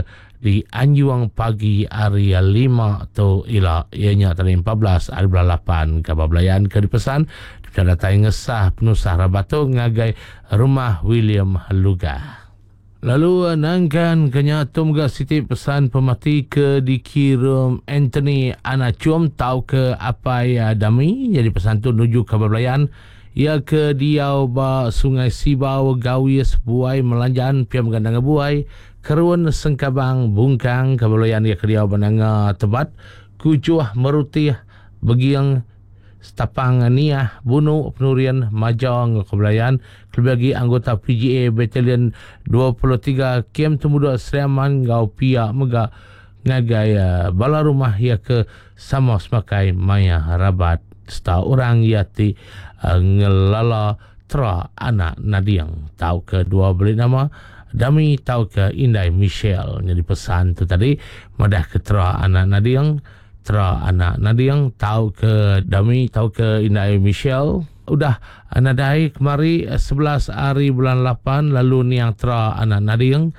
ke di Anjuang pagi hari 5 tu ila ianya tadi 14 hari bulan 8 kabablayan ke dipesan kita datang ngesah penusah rabatu ngagai rumah William Luga. Lalu nangkan kenya tumga siti pesan pemati ke dikirim Anthony Anacium tahu ke apa ya dami jadi pesan tu menuju kabablayan ia ke diau ba Sungai Sibau Gawis buai melanjan pia menggandang buai Kerun Sengkabang Bungkang kabablayan ia ke diau bananga tebat kujuh merutih begiang Stapang Niah Bunu Penurian Majang kabablayan kelebagi anggota PGA Battalion 23 Kem Temuda Seriaman Gau Pia Mega ngagai bala rumah ia ke sama semakai maya rabat sta orang yati ngelala tra anak nadiang tahu ke dua beli nama dami tahu ke Indai Michelle jadi pesan tu tadi madah ke tra anak nadiang tahu ke dami tahu ke Indai Michelle udah nadai kemari 11 hari bulan 8 lalu niang tra anak nadiang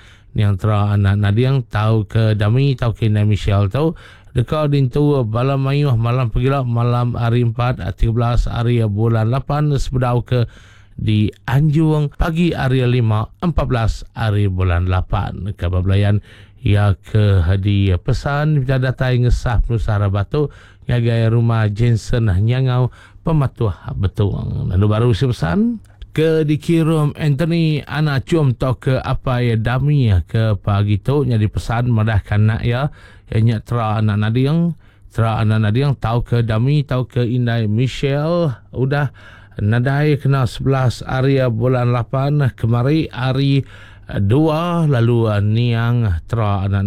tahu ke dami tahu ke Indai Michelle tahu dekat dintu malam mayuh malam pegila malam hari 4 13 hari bulan 8 sebedau ke di Anjuang pagi hari 5 14 hari bulan 8 kabablayan ia ke hadiah pesan kita datai ngesah penusara batu ngagai rumah Jensen Nyangau pematuah betuang lalu baru si pesan ke dikirim Anthony Anacium tau ke apa ya dami ke pagi tu jadi pesan madahkan nak ya ianya tra anak nadiang tahu ke dami tahu ke Indai Michelle udah nadai kena 11 hari bulan 8 kemari hari 2 lalu niang tra anak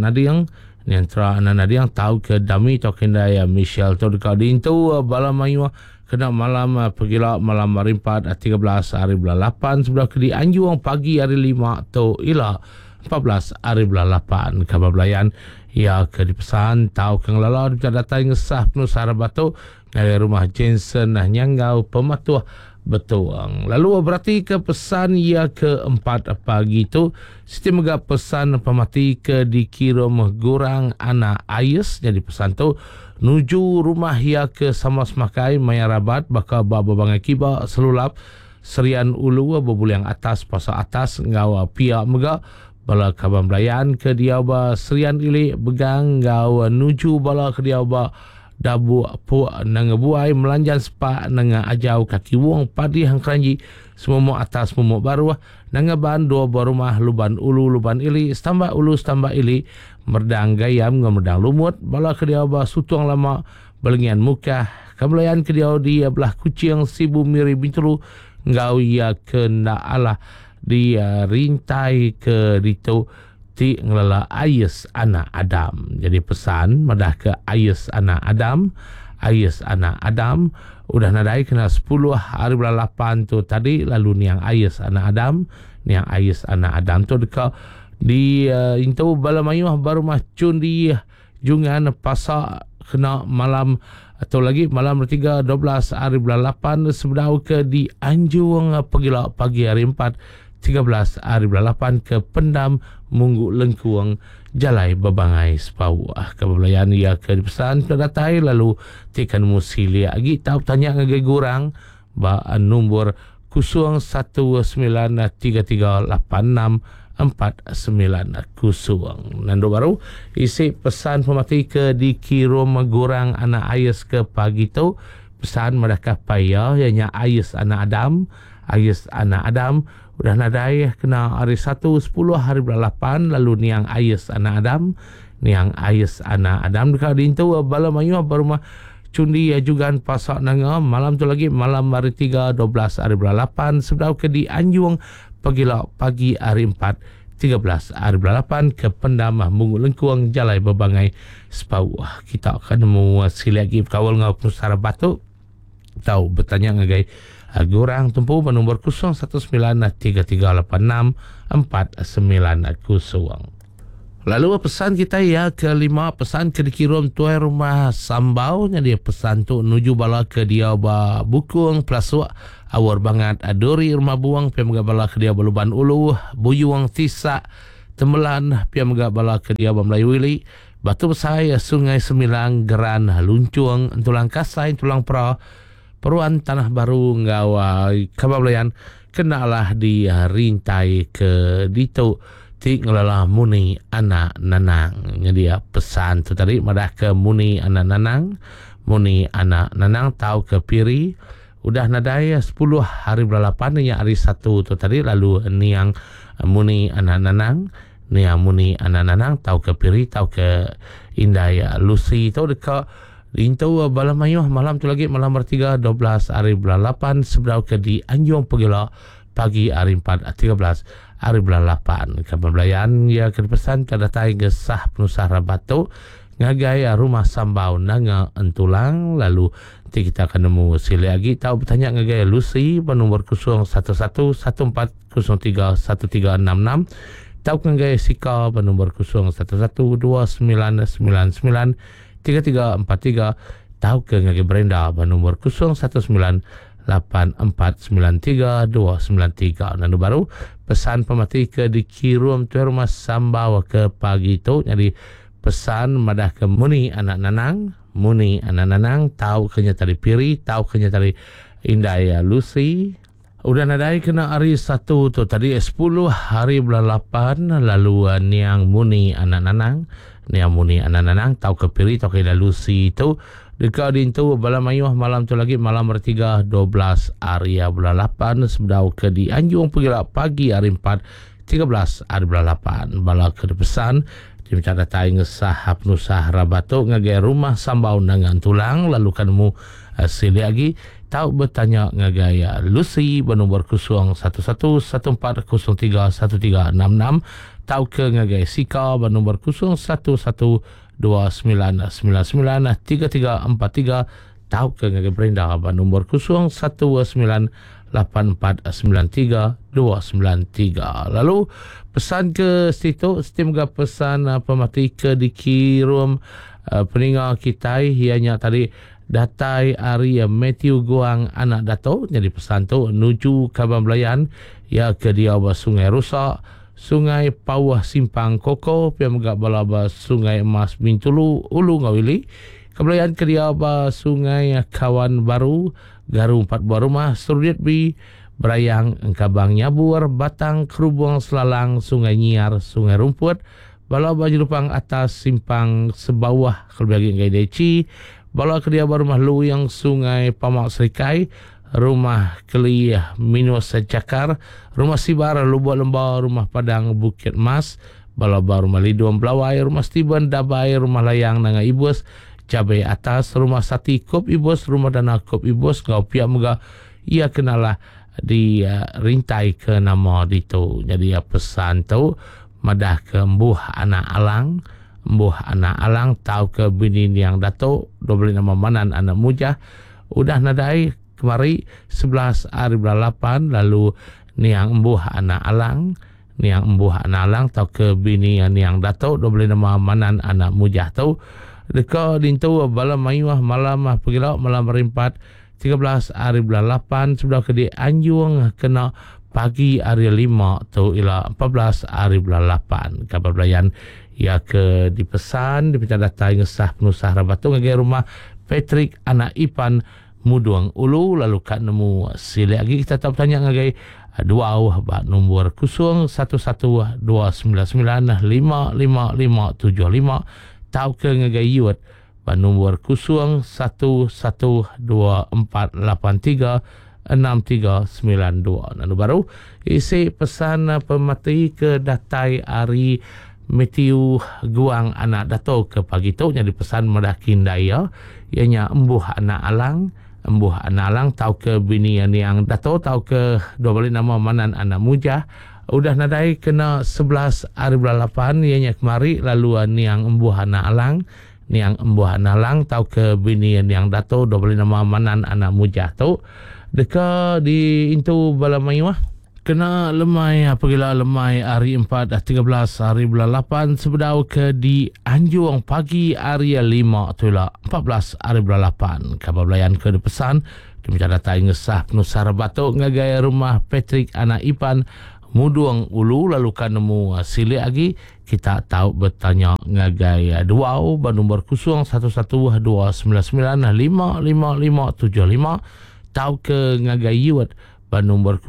nadiang tahu ke dami tahu ke Indai Michelle tu dekat dintu balamayu kena malam pegila malam hari 4 13 hari bulan 8 sebelah ke di Anjuang pagi hari 5 tu ila 14 hari bulan 8 kabablayan ia ke dipesan tahu ke ngelala bisa datang ngesah penusara batu dari rumah Jensen Nyangau pematuah betuang lalu berarti ke pesan ia ke 4 pagi tu siti mega pesan pemati ke dikirim gurang anak ayes jadi pesan tu nuju rumah ia ke sama semakai maya rabat bakal baba bangai kiba selulap serian ulu bebuliang atas pasal atas ngawa pia mega bala kabamblayan ke diaba serian ili begang gawa nuju bala ke diaba dabu pu nangebuai melanjan sepak nanga ajau kaki wong padi hang keranji semua atas momok baru nangaban dua rumah luban ulu luban ili stamba ulu stamba ili merdang gayam ngomerdang lumut bala ke diaba sutuang lama belengian muka kablayan ke diau dia belah kucing sibu miri bintulu ngau ia ke Allah dia rintai ke ditu ti ngelala Ayes anak Adam jadi pesan madah ke Ayes anak Adam udah nadai kena 10 hari bulan 8 tu tadi lalu niang Ayes anak Adam tu dekat di itu balamayuh baru macun di jungan pasak kena malam atau lagi malam 3 12 hari bulan 8 sebedau ke di Anjuang pegila pagi hari 4 13 hari bulan 8 ke Pendam Munggu Lengkuang Jalai Babangai Sepawah kabablayan ia ke pesan datai lalu tekan musili lagi tahu tanya ngagai gurang ba nombor 01338649 nando baru isi pesan pemati ke dikirim gurang anak Ayes ke pagi tu pesan mereka payah ianya Ayes anak Adam udah nadai kena hari 1 10 hari bulan 8 lalu niang Ayes anak Adam dekat dintu bala mayu baru cundi ajugan pasak nanga malam tu lagi malam hari 3 12 hari bulan 8 sebelum ke di Anjuang pagila pagi hari 4 13 hari bulan 8 ke Pendam Munggu Lengkuang Jalai Babangai Sepawah kita akan mewasili lagi kawal ngau penusara batu tahu bertanya ngagai gurang tumpu nombor 0193864990. Lalu pesan kita ya kelima pesan ke dikirim tuai rumah Sambau nya dia pesan tu nuju bala ke dia ba Bukung Plasua awar banget adori rumah buang pemga bala ke dia beluban ulu buyuang tisa Tembelan pia megak bala ke dia Melayu Wili Batu Besai Sungai Semilang Geran Luncung Tulang Kasai Tulang Pra Peruan Tanah Baru ngawa Kabablayan kenalah di rintai ke ditu ti ngelala muni anak nanang. Jadi pesan tu tadi madah ke muni anak nanang tahu ke piri udah nadai 10 hari berlapan yang hari 1 tu tadi lalu niang muni anak nanang tahu ke piri tahu ke indai Lucy tahu dekat Intau Balam Mayuh malam tu lagi malam bertiga 12 hari bulan 8 sebelum ke di Anjung Pegila pagi hari 4 13 hari bulan 8 kabar belayan ya kepesan kada tai gesah penusah Rabatu ngagai rumah sambau nanga entulang lalu nanti kita akan nemu sili lagi tahu bertanya ngagai Lucy bernomor 0111031366 tahu ngagai Sika bernomor 011299993343 tahu ke ngagai Brenda bernomor 0198493293 dan baru pesan pemati ke dikirim tu rumah sambau ke pagi tu jadi pesan madah ke muni anak nanang tahu kenya tadi piri tahu kenya tadi indai Lucy udah nadai kena hari 1 tu tadi 10 hari bulan 8 lalu niang muni anak nanang tahu ke piri tahu ke Lucy tu dekat dintu Balam Mayuh malam tu lagi malam bertiga 12 hari bulan 8 sebelum ke di Anjung Pegila pagi hari 4 13 hari bulan 8 bala ke pesan di mencada tai ngesah penusah Rabatu ngagai rumah sambau nangan tulang lalu kanemu sili lagi tahu bertanya ngagai Lucy bernomor 0111403136 tahu ke ngagai Sika bernomor 0129993343 tahu ke ngagai Brenda bernomor 0118493293 lalu pesan ke situ semoga pesan pemati ke dikirim peninggal kita ianya tadi datai Ari Matthew Guang anak Dato jadi pesan tu menuju Kabamblayan ya ke dia Sungai Rusak Sungai Pawah Simpang Koko pia megak balaba Sungai Emas Bintulu Ulu Ngawili Kablayan ke dia Sungai Kawan Baru Garu 4 buah rumah Surdiat B Berayang Engkabang Nyabur Batang Kerubung Selalang Sungai Nyiar Sungai Rumput balaba Jerupang Atas Simpang Sebawah Kelbagi Ngai Deci bala ke dia rumah Luyang Sungai Pamak Serikai rumah Keli Minus Cakar rumah Sibar Lubuk Lembah rumah Padang Bukit Mas bala rumah Liduan Belawai rumah Steven Dabai rumah Layang Nanga Ibus Cabai Atas rumah Sati Kop Ibus rumah Dana Kop Ibus ngau pihak mega ia kenalah di rintai ke nama itu jadi pesan tu madah ke Mbuh Anak Alang tahu ke bini yang Dato dobel nama Manan anak Mujah udah nadai kemari 11 hari bulan 8 lalu niang Mbuh Anak Alang tahu ke bini yang Dato dobel nama Manan anak Mujah tu dekat dintu Balam Mayuh malam pegila malam rimpat 13 hari bulan 8 sudah ke di Anjung kena pagi hari 5 tu ila 14 hari bulan 8 kabar belayan ya ke dipesan dipecat data ngesah penusah Rabatu ngagai rumah Patrick anak Ipan Muduang Ulu lalu kat nemu sili lagi kita tak tanya ngagai dua bah nombor 011299555575 tahu ke ngagai yuat bah nombor 0112483692 dan baru isi pesan pemati ke datai hari Matthew Guang anak Dato ke pagi tu jadi pesan medakin daya ianya Mbuh Anak Alang tahu ke bini yang Dato tahu ke dua balik nama Manan anak Mujah udah nadai kena 11 hari bulan 8 ianya kemari lalu niang Mbuh Anak Alang tahu ke bini yang Dato dua balik nama Manan anak Mujah tu dekat di Intu Balam Mayuh kena lemai apabila lemai hari 4 13 hari bulan 8 sebedau ke di Anjung pagi hari 5 itulah 14 hari bulan 8 kabar belayan ke pesan di mencada tai ngesah penusah Rabatu ngagai rumah Patrick anak Ipan muduang ulu lalu kan nemu silik lagi kita tahu bertanya ngagai duau ba nombor 011299555575 tahu ke ngagai yuat ba nombor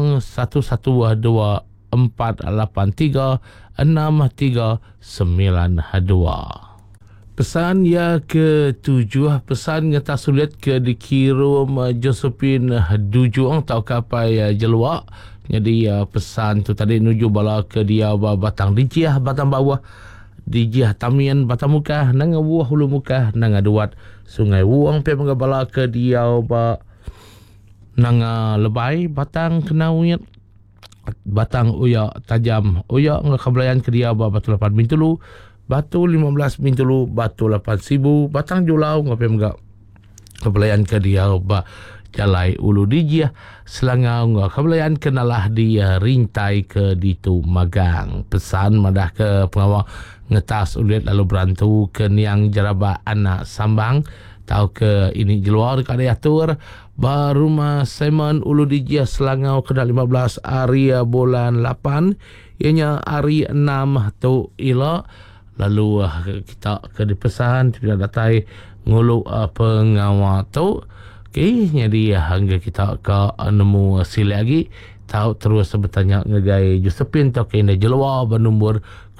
0112483639. Pesan ya ke-7, pesan ngata sulit ke dikirim Josephine Dujung tau kapai jeluak. Jadi pesan tu tadi nuju bala ke dia batang dijiah batang bawah, dijiah tamian batang muka, nang buah hulu muka, nang aduat sungai wuang pe bala ke dia nang lebay batang kenawit batang uya tajam uya ngakablayan ke dia batu 8 bintulu batu 15 bintulu batu 8,000 batang julau ngape mga kebelayan ke dia jalai ulu dijiah selangau kebelayan kenalah dia rintai ke ditu magang. Pesan madah ke pengawal ngetas ulit lalu berantu ke niang jaraba anak sambang tahu ke ini jeluar ke diatur baru Simon ulu dijiah selangau kena 15 hari bulan 8 ianya hari 6 tu ila. Lalu kita ke dipesan tidak datai ngulu pengawal tu. Okey, jadi hingga kita ke nemu sila lagi tahu terus bertanya ngegai Josephine tau ke indah jelua bernombor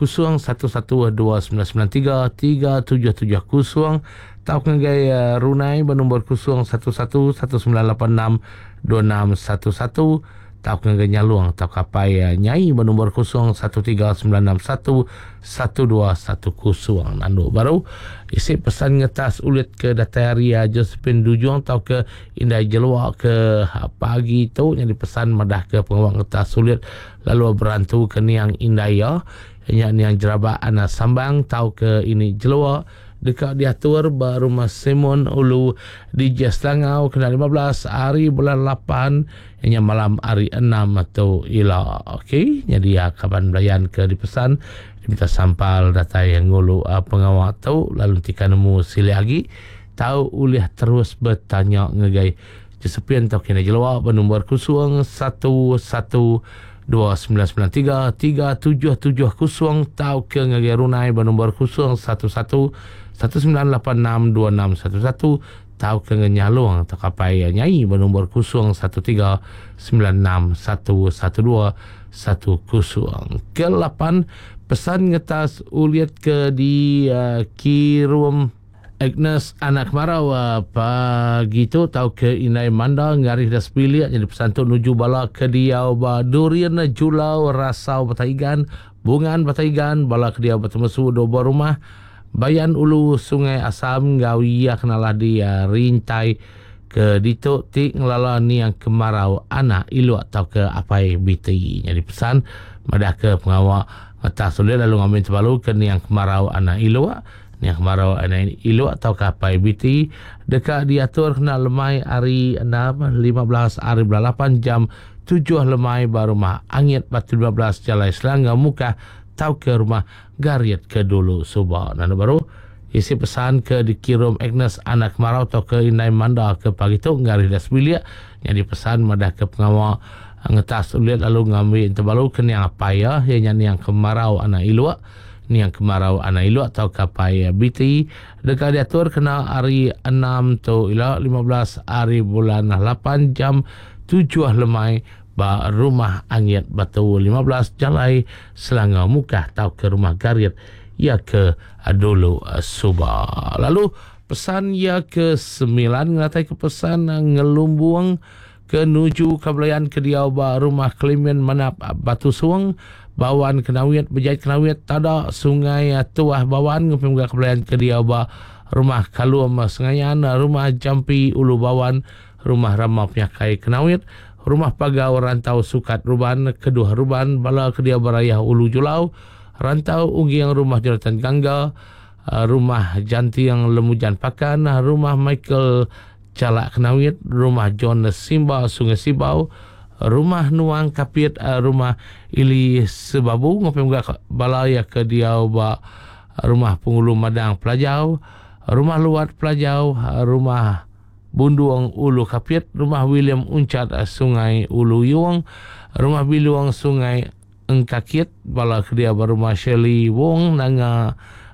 0112993377 tahu ngegai Runai bernombor 0111986261 tahu ngegai Nyaluang tahu kapai Nyai bernombor 011396112110 nandu baru isi pesan ngetas ulit ke dataria Josephine Dujung tahu ke indah jelua ke pagi tu yang dipesan madah ke pengawal ngetas ulit lalu berantu ke niang indah ya niang jeraba anak sambang tahu ke ini jelua dekat diatur baru Simon ulu di Selangau kena 15 hari bulan 8 yang malam hari 6 atau ila. Okey, jadi kapan belayan ke dipesan diminta sampal data yang ngulu pengawal tu lalu tika nemu sila lagi tahu ulih terus bertanya ngegai Josephine tau kena jelawak bernombor 0112993377 tahu ke ngegai Runai bernombor 011119862611 tahu ke Nyalung atau kapai Nyai bernombor 011396112110 ke-8 pesan ngetas uliat ke di Kirum Agnes anak marau pagi tu tahu ke Inai Manda ngarih dah sepiliat jadi pesan tu nuju bala ke dia durian julau rasau bataigan bungan bataigan bala ke dia bertemesu doba rumah bayan ulu sungai Asam gawiyah kenalah dia rintai ke dituk tik ngelala ni yang kemarau anak ilu atau ke apai biti jadi pesan madah ke pengawal ngetas sulit lalu ngamin terbalu ke ni yang kemarau anak ilu ni yang kemarau anak ilu atau ke apai biti dekat diatur kena lemai hari 6 15 hari bulan 8 jam 7 lemai baru rumah angit batu 12 jalai Selangor muka tahu ke rumah Gariat ke dulu subah dan baru isi pesan ke dikirim Agnes anak marau atau ke Inai Manda ke pagi tu ngari dah sebilia yang dipesan madah ke pengawal ngetas ulit lalu ngambil terbalu ke yang apa ya yang kemarau anak ilua ni yang kemarau anak ilua atau kapai BT dekat diatur kena hari 6 tu ila 15 hari bulan 8 jam 7 lemai ba rumah angit batu 15 jalai Selangor muka tahu ke rumah Gariat ya ke dulu subah. Lalu pesan ya ke-9 ngatai ke pesan ngelumbuang ke nuju kabelayan ke dia rumah Klimen Manap Batu Suang bawan kenawit berjait kenawit tada sungai tuah bawan ngepemga kabelayan ke dia rumah Kaluam Sengayan rumah Jampi Ulu Bawan rumah Ramah Penyakai kenawit rumah Pagau Rantau Sukat Ruban kedua Ruban bala kedia Barayah Ulu Julau Rantau Unggi yang rumah Jonathan Gangga rumah Janti yang Lemujan Pakan rumah Michael Calak Kenawit rumah John Simba Sungai Sibau rumah Nuang Kapit rumah Ili Sebabu ngopi muka balaya kedia rumah Pengulu Madang Pelajau rumah Luat Pelajau rumah Bunduang Ulu Kapiat, Rumah William Uncat Sungai Ulu Yuang, Rumah Biluang Sungai Engkakiat, bala kedia Rumah Shirley Wong nanga